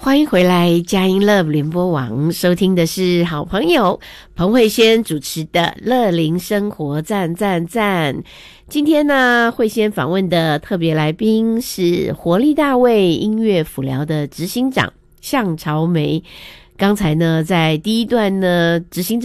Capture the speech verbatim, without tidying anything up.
欢迎回来佳音 Love 联播网，收听的是好朋友彭慧仙主持的乐龄生活赞赞赞。今天呢，慧仙访问的特别来宾是活力大卫音乐辅疗的执行长向朝梅。刚才呢，在第一段呢，执行长